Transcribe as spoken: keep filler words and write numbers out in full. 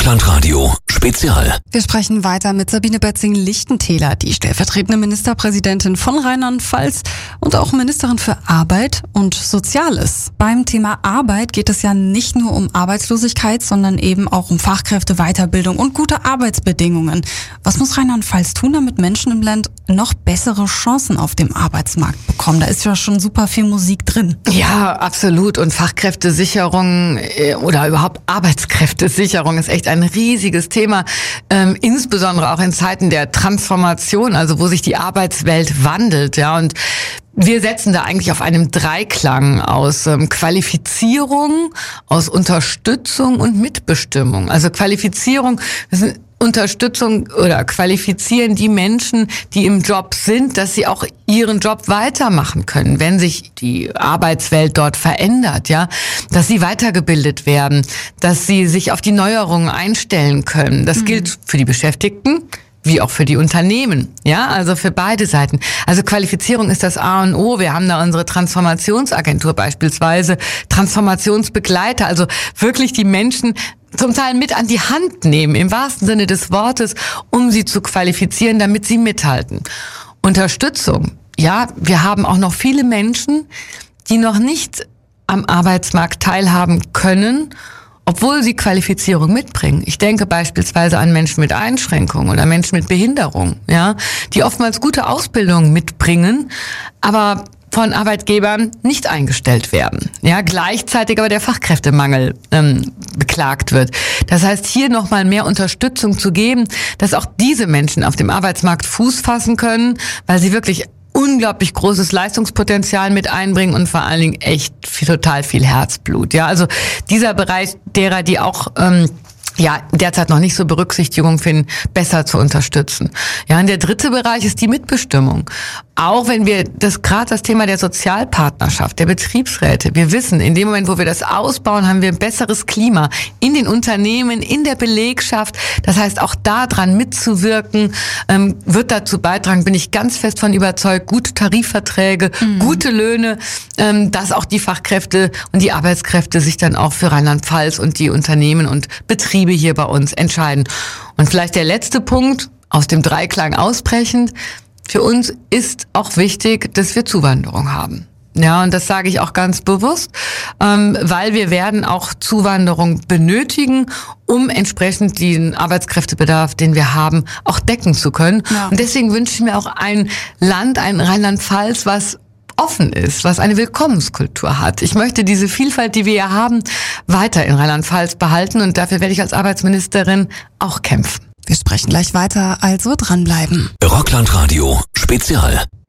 Rockland Radio Spezial. Wir sprechen weiter mit Sabine Betzing-Lichtentäler, die stellvertretende Ministerpräsidentin von Rheinland-Pfalz und auch Ministerin für Arbeit und Soziales. Beim Thema Arbeit geht es ja nicht nur um Arbeitslosigkeit, sondern eben auch um Fachkräfte, Weiterbildung und gute Arbeitsbedingungen. Was muss Rheinland-Pfalz tun, damit Menschen im Land noch bessere Chancen auf dem Arbeitsmarkt bekommen? Da ist ja schon super viel Musik drin. Ja, absolut. Und Fachkräftesicherung äh, oder überhaupt Arbeitskräftesicherung ist echt ein riesiges Thema, ähm, insbesondere auch in Zeiten der Transformation, also wo sich die Arbeitswelt wandelt, ja, und wir setzen da eigentlich auf einem Dreiklang aus ähm, Qualifizierung, aus Unterstützung und Mitbestimmung. Also Qualifizierung, das ist Unterstützung oder qualifizieren die Menschen, die im Job sind, dass sie auch ihren Job weitermachen können, wenn sich die Arbeitswelt dort verändert, ja, dass sie weitergebildet werden, dass sie sich auf die Neuerungen einstellen können. Das mhm. gilt für die Beschäftigten wie auch für die Unternehmen, ja, also für beide Seiten. Also Qualifizierung ist das A und O. Wir haben da unsere Transformationsagentur beispielsweise, Transformationsbegleiter, also wirklich die Menschen zum Teil mit an die Hand nehmen, im wahrsten Sinne des Wortes, um sie zu qualifizieren, damit sie mithalten. Unterstützung. Ja, wir haben auch noch viele Menschen, die noch nicht am Arbeitsmarkt teilhaben können, obwohl sie Qualifizierung mitbringen. Ich denke beispielsweise an Menschen mit Einschränkungen oder Menschen mit Behinderung, ja, die oftmals gute Ausbildung mitbringen, aber von Arbeitgebern nicht eingestellt werden. Ja, gleichzeitig aber der Fachkräftemangel ähm, beklagt wird. Das heißt, hier nochmal mehr Unterstützung zu geben, dass auch diese Menschen auf dem Arbeitsmarkt Fuß fassen können, weil sie wirklich unglaublich großes Leistungspotenzial mit einbringen und vor allen Dingen echt viel, total viel Herzblut. Ja, also dieser Bereich derer, die auch ähm, ja derzeit noch nicht so Berücksichtigung finden, besser zu unterstützen. Ja, und der dritte Bereich ist die Mitbestimmung. Auch wenn wir das gerade das Thema der Sozialpartnerschaft, der Betriebsräte, wir wissen, in dem Moment, wo wir das ausbauen, haben wir ein besseres Klima in den Unternehmen, in der Belegschaft. Das heißt, auch daran mitzuwirken, ähm, wird dazu beitragen, bin ich ganz fest von überzeugt, gute Tarifverträge, mhm. gute Löhne, ähm, dass auch die Fachkräfte und die Arbeitskräfte sich dann auch für Rheinland-Pfalz und die Unternehmen und Betriebe hier bei uns entscheiden. Und vielleicht der letzte Punkt, aus dem Dreiklang ausbrechend, für uns ist auch wichtig, dass wir Zuwanderung haben. Ja, und das sage ich auch ganz bewusst, ähm, weil wir werden auch Zuwanderung benötigen, um entsprechend den Arbeitskräftebedarf, den wir haben, auch decken zu können. Ja. Und deswegen wünsche ich mir auch ein Land, ein Rheinland-Pfalz, was offen ist, was eine Willkommenskultur hat. Ich möchte diese Vielfalt, die wir ja haben, weiter in Rheinland-Pfalz behalten und dafür werde ich als Arbeitsministerin auch kämpfen. Wir sprechen gleich weiter, also dranbleiben. Rockland Radio Spezial.